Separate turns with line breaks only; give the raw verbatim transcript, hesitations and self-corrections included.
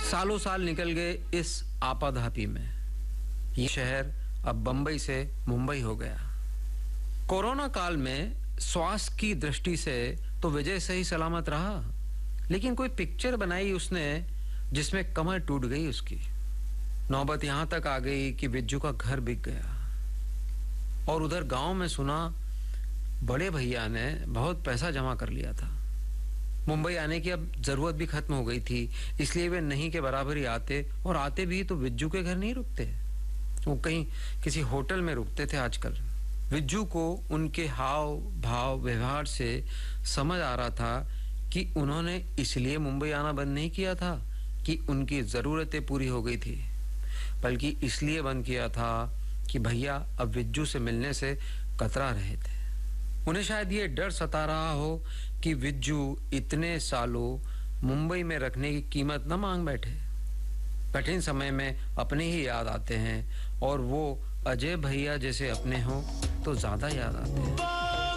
सालों साल निकल गए इस आपाधापी में। ये शहर अब बंबई से मुंबई हो गया। कोरोना काल में स्वास्थ्य की दृष्टि से तो विजय सही सलामत रहा, लेकिन कोई पिक्चर बनाई उसने जिसमें कमर टूट गई उसकी। नौबत यहां तक आ गई कि विज्जू का घर बिक गया। और उधर गांव में सुना बड़े भैया ने बहुत पैसा जमा कर लिया था। मुंबई आने की अब जरूरत भी खत्म हो गई थी, इसलिए वे नहीं के बराबर ही आते, और आते भी तो विज्जू के घर नहीं रुकते, वो कहीं किसी होटल में रुकते थे आजकल। विज्जू को उनके हाव भाव व्यवहार से समझ आ रहा था कि उन्होंने इसलिए मुंबई आना बंद नहीं किया था कि उनकी जरूरतें पूरी हो गई थी, बल्कि इसलिए बंद किया था कि भैया अब विज्जू से मिलने से कतरा रहे थे। उन्हें शायद ये डर सता रहा हो कि विज्जू इतने सालों मुंबई में रखने की कीमत न मांग बैठे। कठिन समय में अपने ही याद आते हैं, और वो अजय भैया जैसे अपने हों तो ज्यादा याद आते हैं।